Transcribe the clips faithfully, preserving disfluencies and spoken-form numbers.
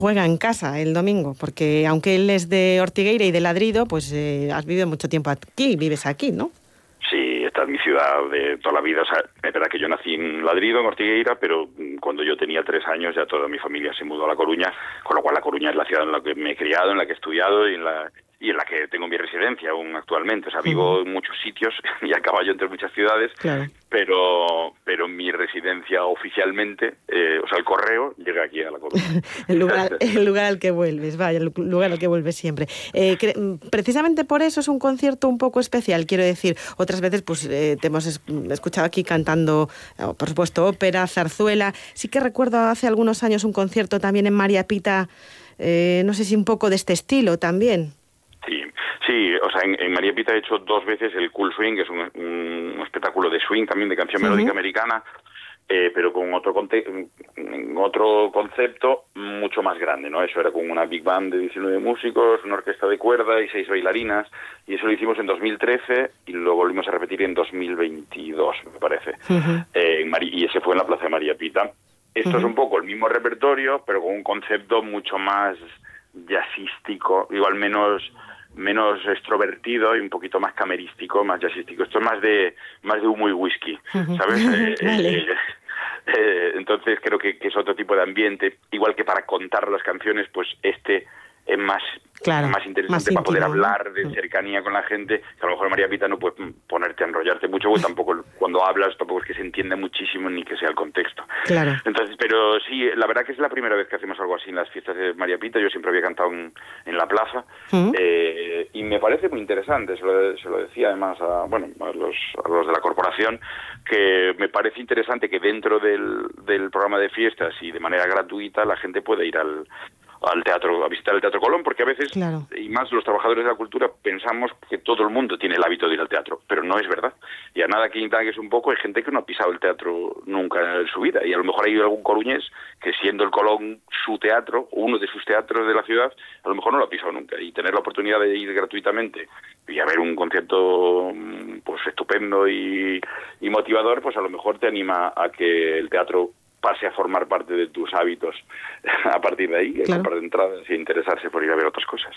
juega en casa el domingo, porque aunque él es de Ortigueira y de Ladrido, pues eh, has vivido mucho tiempo aquí, vives aquí, ¿no? Sí, esta es mi ciudad de toda la vida. O sea, es verdad que yo nací en Ladrido, en Ortigueira, pero cuando yo tenía tres años ya toda mi familia se mudó a La Coruña, con lo cual La Coruña es la ciudad en la que me he criado, en la que he estudiado y en la y en la que tengo mi residencia aún actualmente. O sea, vivo uh-huh. en muchos sitios y a caballo entre muchas ciudades, claro. pero pero mi residencia oficialmente, eh, o sea, el correo, llega aquí a La Coruña. el, lugar, el lugar al que vuelves, vaya, el lugar al que vuelves siempre. Eh, cre- precisamente por eso es un concierto un poco especial, quiero decir. Otras veces pues eh, te hemos es- escuchado aquí cantando, oh, por supuesto, ópera, zarzuela. Sí que recuerdo hace algunos años un concierto también en María Pita, eh, no sé si un poco de este estilo también. Sí, sí, o sea, en, en María Pita he hecho dos veces el Cool Swing, que es un, un, un espectáculo de swing también, de canción uh-huh. melódica americana, eh, pero con otro conte- otro concepto mucho más grande, ¿no? Eso era con una big band de diecinueve músicos, una orquesta de cuerda y seis bailarinas, y eso lo hicimos en dos mil trece y lo volvimos a repetir en dos mil veintidós, me parece, uh-huh. eh, en Mari- y ese fue en la Plaza de María Pita. Esto uh-huh. es un poco el mismo repertorio, pero con un concepto mucho más jazzístico, igual menos menos extrovertido y un poquito más camerístico, más jazzístico. Esto es más de más de humo y whisky, ¿sabes? eh, vale. eh, eh, entonces creo que, que es otro tipo de ambiente, igual que para contar las canciones, pues este es más claro, más interesante más para íntimo, poder hablar ¿no? de cercanía con la gente, que a lo mejor en María Pita no puedes ponerte a enrollarte mucho, porque tampoco cuando hablas tampoco es que se entienda muchísimo ni que sea el contexto. Claro. Entonces, pero sí, la verdad que es la primera vez que hacemos algo así en las fiestas de María Pita. Yo siempre había cantado en, en la plaza, ¿Mm? eh, y me parece muy interesante, se lo, se lo decía además a, bueno, a los, a los de la corporación, que me parece interesante que dentro del, del programa de fiestas y de manera gratuita la gente puede ir al al teatro, a visitar el Teatro Colón, porque a veces, claro. y más los trabajadores de la cultura, pensamos que todo el mundo tiene el hábito de ir al teatro, pero no es verdad. Y a nada que indagues un poco, hay gente que no ha pisado el teatro nunca en su vida, y a lo mejor hay algún coruñés que, siendo el Colón su teatro, uno de sus teatros de la ciudad, a lo mejor no lo ha pisado nunca, y tener la oportunidad de ir gratuitamente y a ver un concierto pues estupendo y, y motivador, pues a lo mejor te anima a que el teatro pase a formar parte de tus hábitos a partir de ahí, claro. comprar entradas y interesarse por ir a ver otras cosas.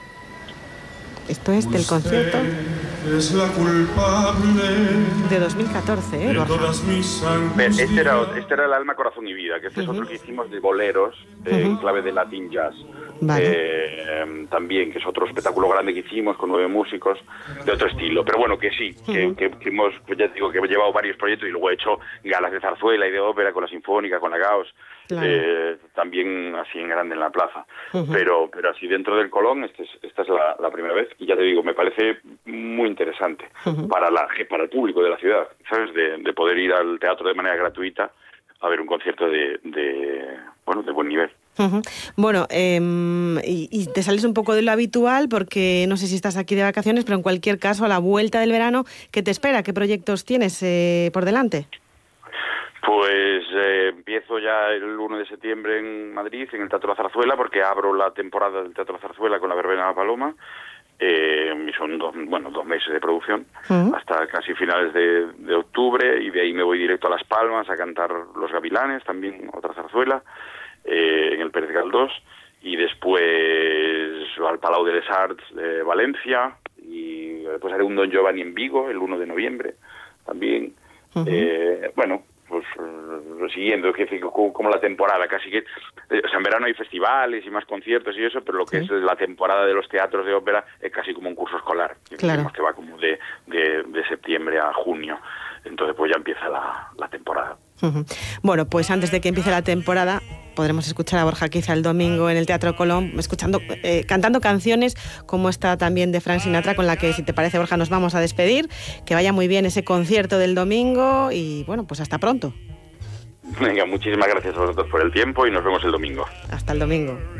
Esto es del concierto es la culpable de dos mil catorce, ¿eh, Borja? Este era, este era el Alma, Corazón y Vida, que este uh-huh. es otro que hicimos de boleros, eh, uh-huh. en clave de Latin Jazz. Vale. Eh, también, que es otro espectáculo grande que hicimos con nueve músicos de otro estilo. Pero bueno, que sí, uh-huh. que, que, que hemos, pues ya te digo, que he llevado varios proyectos y luego he hecho galas de zarzuela y de ópera con la Sinfónica, con la Gauss. Claro. Eh, también así en grande en la plaza, uh-huh. pero pero así dentro del Colón este es, esta es la, la primera vez, y ya te digo, me parece muy interesante uh-huh. para la para el público de la ciudad, ¿sabes? De, de poder ir al teatro de manera gratuita a ver un concierto de, de bueno, de buen nivel. Uh-huh. Bueno, eh, y, y te sales un poco de lo habitual, porque no sé si estás aquí de vacaciones, pero en cualquier caso, a la vuelta del verano, ¿qué te espera? ¿Qué proyectos tienes eh, por delante? Pues eh, empiezo ya el uno de septiembre en Madrid, en el Teatro La Zarzuela, porque abro la temporada del Teatro La Zarzuela con la Verbena de la Paloma. Eh, son dos, bueno, dos meses de producción, uh-huh. hasta casi finales de, de octubre, y de ahí me voy directo a Las Palmas a cantar Los Gavilanes, también otra zarzuela, eh, en el Pérez Galdós, y después al Palau de les Arts de Valencia, y después haré un Don Giovanni en Vigo el uno de noviembre, también. Uh-huh. Eh, bueno, pues lo siguiendo, que como la temporada, casi que, o sea, en verano hay festivales y más conciertos y eso, pero lo que sí. es la temporada de los teatros de ópera es casi como un curso escolar, claro. que va como de, de, de septiembre a junio, entonces pues ya empieza la, la temporada. Uh-huh. Bueno, pues antes de que empiece la temporada podremos escuchar a Borja Quiza el domingo en el Teatro Colón, escuchando, eh, cantando canciones como esta también de Frank Sinatra, con la que, si te parece, Borja, nos vamos a despedir. Que vaya muy bien ese concierto del domingo y, bueno, pues hasta pronto. Venga, muchísimas gracias a vosotros por el tiempo y nos vemos el domingo. Hasta el domingo.